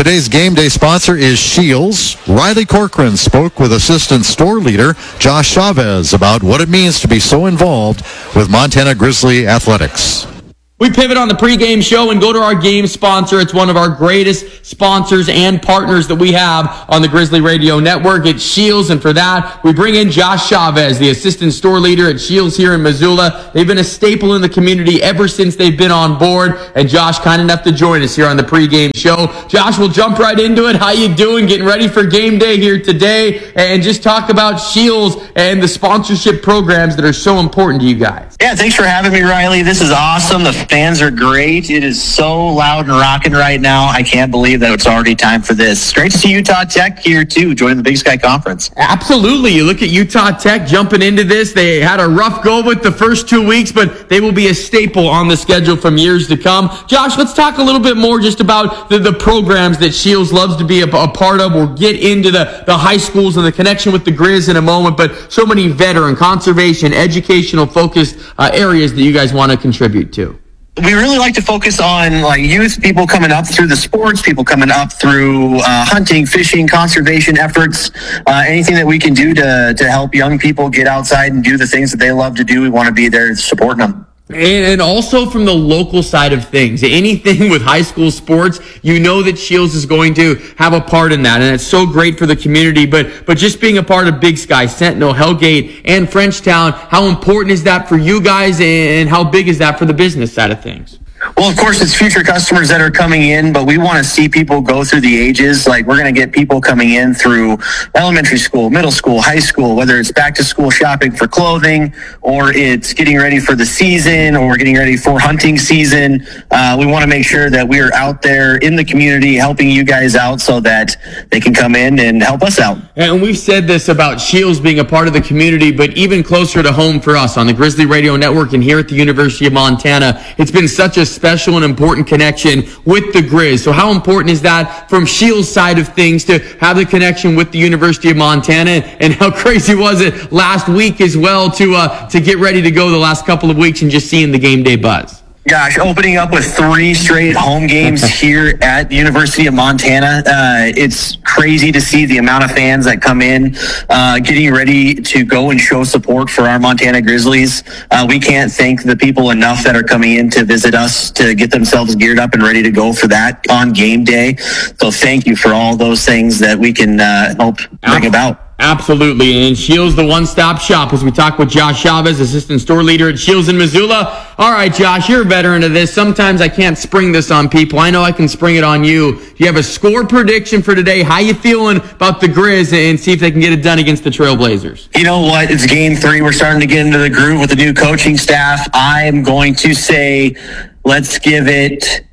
Today's game day sponsor is Shields. Riley Corcoran spoke with assistant store leader Josh Chavez about what it means to be so involved with Montana Grizzly athletics. We pivot on the pregame show and go to our game sponsor. It's one of our greatest sponsors and partners that we have on the Grizzly Radio Network. It's Shields, and for that, we bring in Josh Chavez, the assistant store leader at Shields here in Missoula. They've been a staple in the community ever since they've been on board, and Josh, kind enough to join us here on the pregame show. Josh, we'll jump right into it. How you doing? Getting ready for game day here today, and just talk about Shields and the sponsorship programs that are so important to you guys. Yeah, thanks for having me, Riley. This is awesome. The fans are great. It is so loud and rocking right now. I can't believe that it's already time for this. It's great to see Utah Tech here, too, joining the Big Sky Conference. Absolutely. You look at Utah Tech jumping into this. They had a rough go with the first two weeks, but they will be a staple on the schedule from years to come. Josh, let's talk a little bit more just about the, the programs that Shields loves to be a, a part of. We'll get into the, the high schools and the connection with the Grizz in a moment, but so many veteran, conservation, educational focused uh, areas that you guys want to contribute to. We really like to focus on like youth, people coming up through the sports, people coming up through uh, hunting, fishing, conservation efforts, uh, anything that we can do to to help young people get outside and do the things that they love to do. We want to be there supporting them. And also from the local side of things, anything with high school sports, you know that Shields is going to have a part in that, and it's so great for the community. But but just being a part of Big Sky, Sentinel, Hellgate, and Frenchtown, how important is that for you guys, and how big is that for the business side of things? Well, of course, it's future customers that are coming in, but we want to see people go through the ages. Like, we're going to get people coming in through elementary school, middle school, high school, whether it's back to school shopping for clothing, or it's getting ready for the season, or getting ready for hunting season. Uh, we want to make sure that we are out there in the community helping you guys out so that they can come in and help us out. And we've said this about Shields being a part of the community, but even closer to home for us on the Grizzly Radio Network and here at the University of Montana, it's been such a special and important connection with the Grizz. So how important is that from Shields' side of things to have the connection with the University of Montana? And how crazy was it last week as well to uh, to get ready to go the last couple of weeks and just seeing the game day buzz? Gosh, opening up with three straight home games here at the University of Montana. Uh, it's crazy to see the amount of fans that come in, uh, getting ready to go and show support for our Montana Grizzlies. Uh, we can't thank the people enough that are coming in to visit us to get themselves geared up and ready to go for that on game day. So thank you for all those things that we can uh, help bring about. Absolutely. And Shields, the one-stop shop, as we talk with Josh Chavez, assistant store leader at Shields in Missoula. All right, Josh, you're a veteran of this. Sometimes I can't spring this on people. I know I can spring it on you. You have a score prediction for today. How you feeling about the Grizz, and see if they can get it done against the Trailblazers? You know what? It's game three. We're starting to get into the groove with the new coaching staff. I'm going to say, let's give it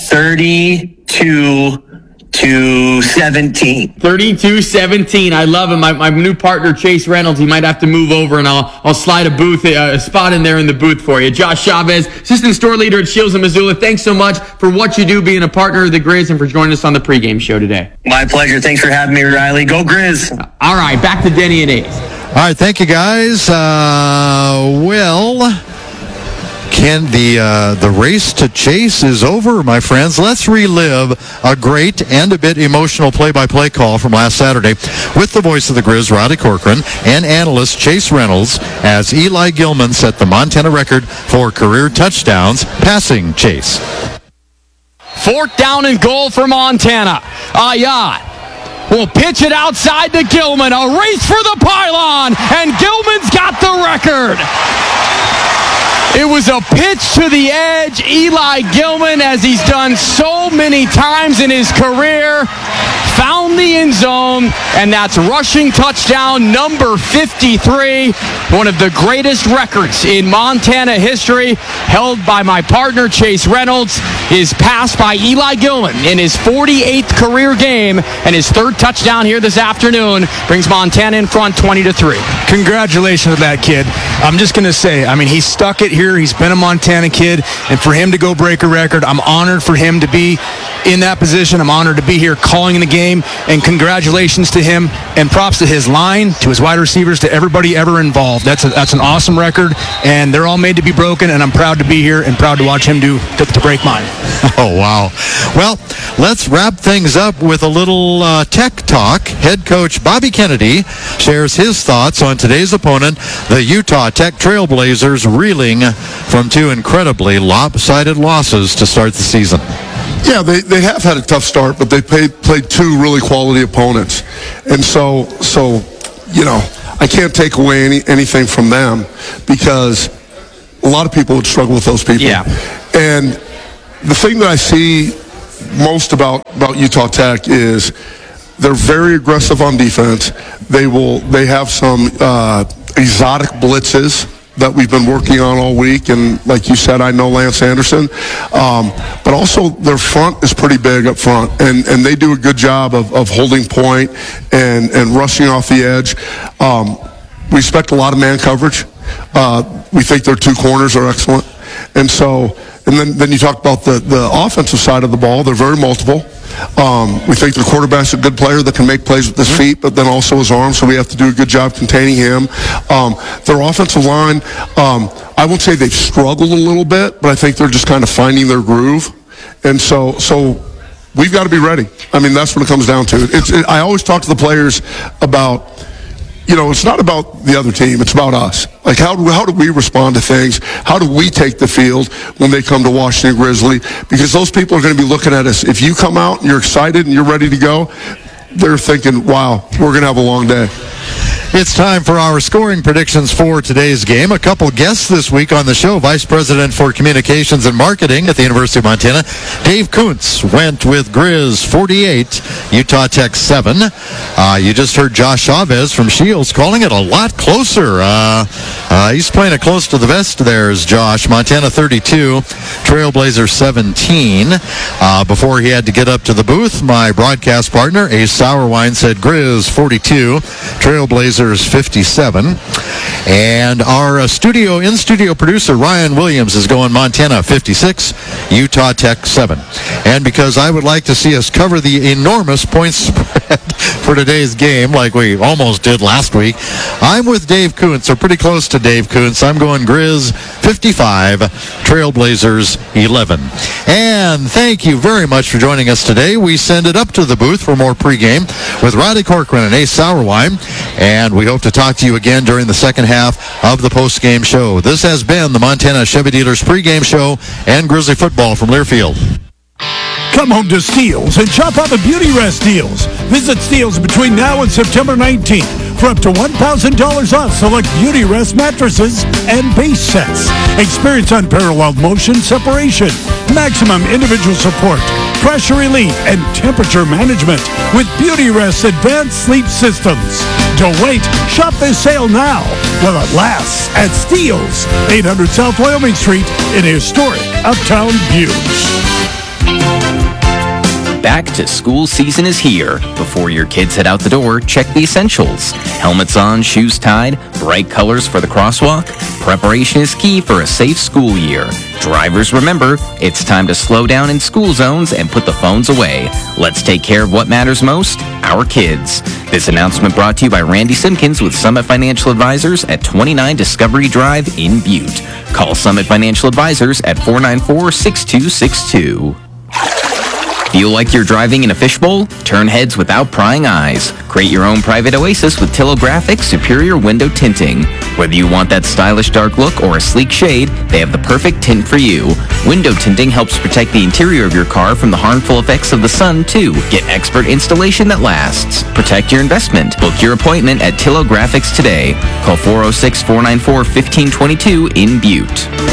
thirty-two to seventeen. thirty-two seventeen. I love him. My, my new partner, Chase Reynolds, he might have to move over, and I'll I'll slide a booth, a spot in there in the booth for you. Josh Chavez, assistant store leader at Shields in Missoula. Thanks so much for what you do, being a partner of the Grizz, and for joining us on the pregame show today. My pleasure. Thanks for having me, Riley. Go Grizz. All right, back to Denny and Ace. All right, thank you, guys. Uh, well... Ken, the uh, the race to Chase is over, my friends. Let's relive a great and a bit emotional play-by-play call from last Saturday with the voice of the Grizz, Riley Corcoran, and analyst Chase Reynolds, as Eli Gilman set the Montana record for career touchdowns passing Chase. Fourth down and goal for Montana. Ayat will pitch it outside to Gilman. A race for the pylon, and Gilman's got the record. It was a pitch to the edge. Eli Gilman, as he's done so many times in his career, found the end zone, and that's rushing touchdown number fifty-three. One of the greatest records in Montana history, held by my partner Chase Reynolds, is passed by Eli Gilman in his forty-eighth career game, and his third touchdown here this afternoon brings Montana in front twenty to three. Congratulations to that kid. I'm just going to say, I mean, he stuck it here. He's been a Montana kid, and for him to go break a record, I'm honored for him to be in that position. I'm honored to be here calling the game. game, and congratulations to him, and props to his line, to his wide receivers, to everybody ever involved. That's a, that's an awesome record, and they're all made to be broken, and I'm proud to be here and proud to watch him do to, to break mine. Oh, wow. Well, let's wrap things up with a little uh, tech talk. Head coach Bobby Kennedy shares his thoughts on today's opponent, the Utah Tech Trailblazers, reeling from two incredibly lopsided losses to start the season. Yeah, they, they have had a tough start, but they played, played two really quality opponents. And so, so you know, I can't take away any, anything from them because a lot of people would struggle with those people. Yeah. And the thing that I see most about, about Utah Tech is they're very aggressive on defense. They will. They have some uh, exotic blitzes that we've been working on all week, and like you said, I know Lance Anderson. Um, but also their front is pretty big up front, and, and they do a good job of, of holding point and, and rushing off the edge. Um, we expect a lot of man coverage. Uh, we think their two corners are excellent. And so, and then, then you talk about the, the offensive side of the ball. They're very multiple. Um, we think the quarterback's a good player that can make plays with his feet, but then also his arms, so we have to do a good job containing him. Um, their offensive line, um, I won't say they've struggled a little bit, but I think they're just kind of finding their groove. And so, so we've got to be ready. I mean, that's what it comes down to. It's, it, I always talk to the players about, you know, it's not about the other team. It's about us. Like, how do, how do we respond to things? How do we take the field when they come to Washington Grizzly? Because those people are going to be looking at us. If you come out and you're excited and you're ready to go, they're thinking, wow, we're going to have a long day. It's time for our scoring predictions for today's game. A couple guests this week on the show. Vice President for Communications and Marketing at the University of Montana, Dave Kuntz, went with Grizz forty-eight, Utah Tech seven. Uh, you just heard Josh Chavez from Shields calling it a lot closer. Uh, uh, he's playing it close to the vest there, is Josh. Montana thirty-two, Trailblazers seventeen. Uh, before he had to get up to the booth, my broadcast partner, Ace Sourwine, said Grizz forty-two, Trailblazers fifty-seven. And our uh, studio, in-studio producer, Ryan Williams, is going Montana fifty-six, Utah Tech seven. And because I would like to see us cover the enormous points spread for today's game, like we almost did last week, I'm with Dave Kuntz, or pretty close to Dave Kuntz. I'm going Grizz fifty-five, Trailblazers eleven. And thank you very much for joining us today. We send it up to the booth for more pregame with Riley Corcoran and Ace Sourwine. And we hope to talk to you again during the second half of the postgame show. This has been the Montana Chevy Dealers pregame show and Grizzly football from Learfield. Come home to Steels and shop on the Beauty Rest deals. Visit Steels between now and September nineteenth for up to one thousand dollars off select Beauty Rest mattresses and base sets. Experience unparalleled motion separation, maximum individual support, pressure relief, and temperature management with Beauty Rest advanced sleep systems. Don't wait. Shop this sale now while it lasts at Steels, eight hundred South Wyoming Street in historic Uptown Butte. Back to school season is here. Before your kids head out the door, check the essentials. Helmets on, shoes tied, bright colors for the crosswalk. Preparation is key for a safe school year. Drivers, remember, it's time to slow down in school zones and put the phones away. Let's take care of what matters most, our kids. This announcement brought to you by Randy Simpkins with Summit Financial Advisors at twenty-nine Discovery Drive in Butte. Call Summit Financial Advisors at four nine four, six two six two. Feel like you're driving in a fishbowl? Turn heads without prying eyes. Create your own private oasis with Tillographic Superior Window Tinting. Whether you want that stylish dark look or a sleek shade, they have the perfect tint for you. Window tinting helps protect the interior of your car from the harmful effects of the sun, too. Get expert installation that lasts. Protect your investment. Book your appointment at Tillographics today. Call four oh six, four nine four, one five two two in Butte.